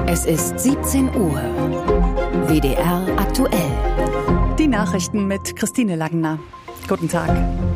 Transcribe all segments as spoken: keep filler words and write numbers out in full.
Es ist siebzehn Uhr. W D R aktuell. Die Nachrichten mit Christine Lagner. Guten Tag.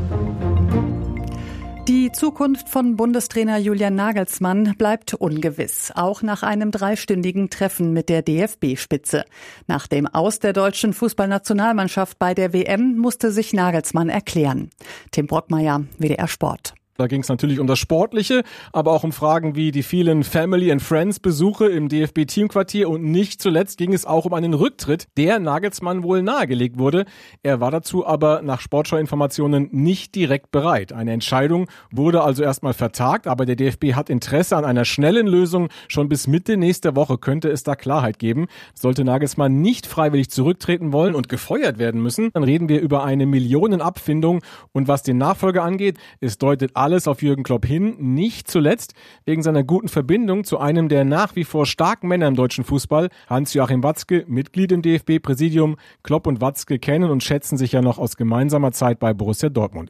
Die Zukunft von Bundestrainer Julian Nagelsmann bleibt ungewiss, auch nach einem dreistündigen Treffen mit der D F B-Spitze. Nach dem Aus der deutschen Fußballnationalmannschaft bei der W M musste sich Nagelsmann erklären. Tim Brockmeier, W D R Sport. Da ging es natürlich um das Sportliche, aber auch um Fragen wie die vielen Family and Friends Besuche im D F B-Teamquartier und nicht zuletzt ging es auch um einen Rücktritt, der Nagelsmann wohl nahegelegt wurde. Er war dazu aber nach Sportschau-Informationen nicht direkt bereit. Eine Entscheidung wurde also erstmal vertagt, aber der D F B hat Interesse an einer schnellen Lösung. Schon bis Mitte nächster Woche könnte es da Klarheit geben. Sollte Nagelsmann nicht freiwillig zurücktreten wollen und gefeuert werden müssen, dann reden wir über eine Millionenabfindung. Und was den Nachfolger angeht, es deutet alles auf Jürgen Klopp hin, nicht zuletzt wegen seiner guten Verbindung zu einem der nach wie vor starken Männer im deutschen Fußball, Hans-Joachim Watzke, Mitglied im D F B-Präsidium. Klopp und Watzke kennen und schätzen sich ja noch aus gemeinsamer Zeit bei Borussia Dortmund.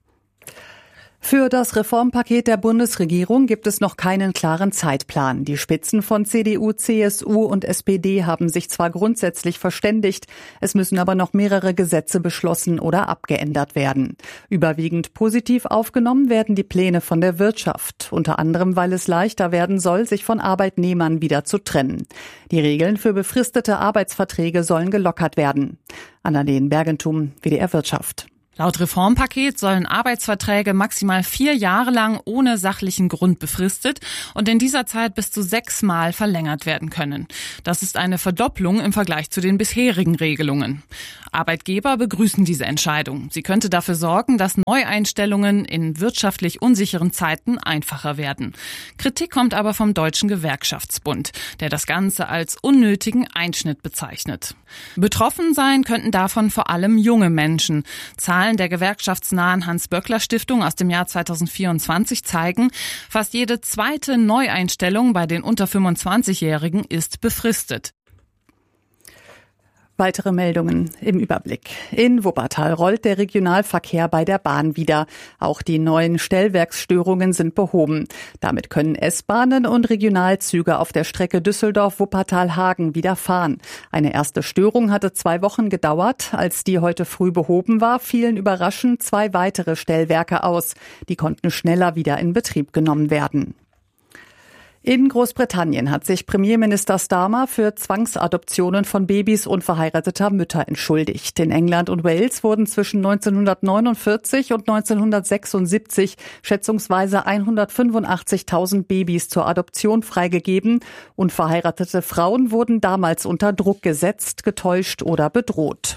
Für das Reformpaket der Bundesregierung gibt es noch keinen klaren Zeitplan. Die Spitzen von C D U, C S U und S P D haben sich zwar grundsätzlich verständigt, es müssen aber noch mehrere Gesetze beschlossen oder abgeändert werden. Überwiegend positiv aufgenommen werden die Pläne von der Wirtschaft, unter anderem, weil es leichter werden soll, sich von Arbeitnehmern wieder zu trennen. Die Regeln für befristete Arbeitsverträge sollen gelockert werden. Annalena Bergentum, W D R Wirtschaft. Laut Reformpaket sollen Arbeitsverträge maximal vier Jahre lang ohne sachlichen Grund befristet und in dieser Zeit bis zu sechsmal verlängert werden können. Das ist eine Verdopplung im Vergleich zu den bisherigen Regelungen. Arbeitgeber begrüßen diese Entscheidung. Sie könnte dafür sorgen, dass Neueinstellungen in wirtschaftlich unsicheren Zeiten einfacher werden. Kritik kommt aber vom Deutschen Gewerkschaftsbund, der das Ganze als unnötigen Einschnitt bezeichnet. Betroffen sein könnten davon vor allem junge Menschen. Zahlen der gewerkschaftsnahen Hans-Böckler-Stiftung aus dem Jahr zweitausendvierundzwanzig zeigen, fast jede zweite Neueinstellung bei den unter fünfundzwanzigjährigen ist befristet. Weitere Meldungen im Überblick. In Wuppertal rollt der Regionalverkehr bei der Bahn wieder. Auch die neuen Stellwerksstörungen sind behoben. Damit können S-Bahnen und Regionalzüge auf der Strecke Düsseldorf-Wuppertal-Hagen wieder fahren. Eine erste Störung hatte zwei Wochen gedauert. Als die heute früh behoben war, fielen überraschend zwei weitere Stellwerke aus. Die konnten schneller wieder in Betrieb genommen werden. In Großbritannien hat sich Premierminister Starmer für Zwangsadoptionen von Babys unverheirateter Mütter entschuldigt. In England und Wales wurden zwischen neunzehnhundertneunundvierzig und neunzehnhundertsechsundsiebzig schätzungsweise hundertfünfundachtzigtausend Babys zur Adoption freigegeben. Unverheiratete Frauen wurden damals unter Druck gesetzt, getäuscht oder bedroht.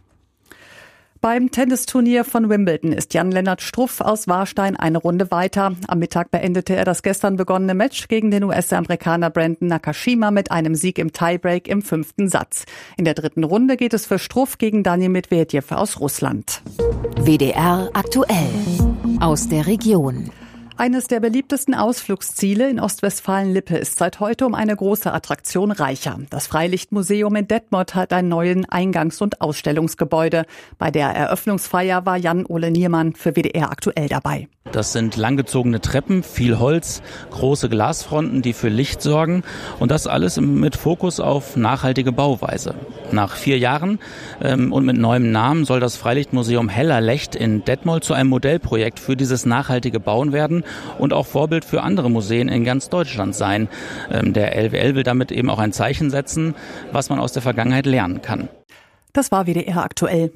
Beim Tennisturnier von Wimbledon ist Jan-Lennart Struff aus Warstein eine Runde weiter. Am Mittag beendete er das gestern begonnene Match gegen den U S-Amerikaner Brandon Nakashima mit einem Sieg im Tiebreak im fünften Satz. In der dritten Runde geht es für Struff gegen Daniil Medvedev aus Russland. W D R aktuell aus der Region. Eines der beliebtesten Ausflugsziele in Ostwestfalen-Lippe ist seit heute um eine große Attraktion reicher. Das Freilichtmuseum in Detmold hat ein neues Eingangs- und Ausstellungsgebäude. Bei der Eröffnungsfeier war Jan-Ole Niermann für W D R aktuell dabei. Das sind langgezogene Treppen, viel Holz, große Glasfronten, die für Licht sorgen und das alles mit Fokus auf nachhaltige Bauweise. Nach vier Jahren ähm, und mit neuem Namen soll das Freilichtmuseum Hellerlecht in Detmold zu einem Modellprojekt für dieses nachhaltige Bauen werden und auch Vorbild für andere Museen in ganz Deutschland sein. Ähm, der L W L will damit eben auch ein Zeichen setzen, was man aus der Vergangenheit lernen kann. Das war W D R aktuell.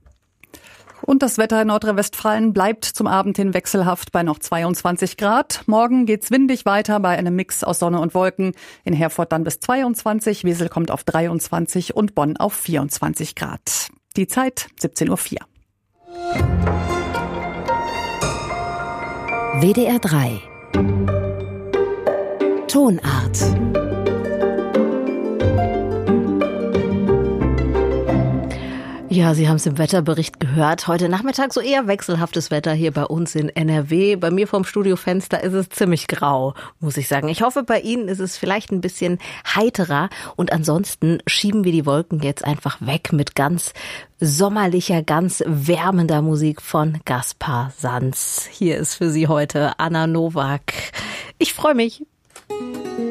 Und das Wetter in Nordrhein-Westfalen bleibt zum Abend hin wechselhaft bei noch zweiundzwanzig Grad. Morgen geht's windig weiter bei einem Mix aus Sonne und Wolken. In Herford dann bis zweiundzwanzig, Wesel kommt auf dreiundzwanzig und Bonn auf vierundzwanzig Grad. Die Zeit siebzehn Uhr vier. W D R drei Tonart. Ja, Sie haben es im Wetterbericht gehört. Heute Nachmittag so eher wechselhaftes Wetter hier bei uns in N R W. Bei mir vorm Studiofenster ist es ziemlich grau, muss ich sagen. Ich hoffe, bei Ihnen ist es vielleicht ein bisschen heiterer. Und ansonsten schieben wir die Wolken jetzt einfach weg mit ganz sommerlicher, ganz wärmender Musik von Gaspar Sanz. Hier ist für Sie heute Anna Nowak. Ich freue mich.